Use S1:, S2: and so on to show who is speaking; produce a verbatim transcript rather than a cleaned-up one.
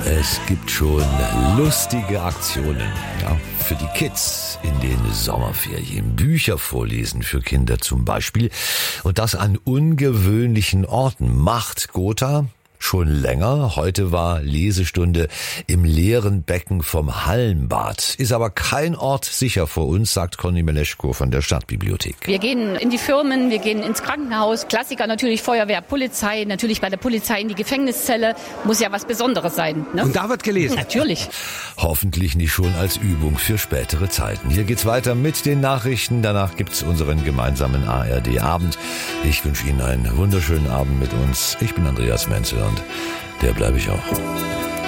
S1: Es gibt schon lustige Aktionen, ja, für die Kids in den Sommerferien. Bücher vorlesen für Kinder zum Beispiel. Und das an ungewöhnlichen Orten. Macht Gotha schon länger. Heute war Lesestunde im leeren Becken vom Hallenbad. Ist aber kein Ort sicher vor uns, sagt Conny Meleschko von der Stadtbibliothek.
S2: Wir gehen in die Firmen, wir gehen ins Krankenhaus. Klassiker natürlich Feuerwehr, Polizei, natürlich bei der Polizei in die Gefängniszelle. Muss ja was Besonderes sein, ne?
S3: Und da wird gelesen?
S2: Natürlich.
S1: Hoffentlich nicht schon als Übung für spätere Zeiten. Hier geht's weiter mit den Nachrichten. Danach gibt's unseren gemeinsamen A R D-Abend. Ich wünsche Ihnen einen wunderschönen Abend mit uns. Ich bin Andreas Menzel und der bleibe ich auch.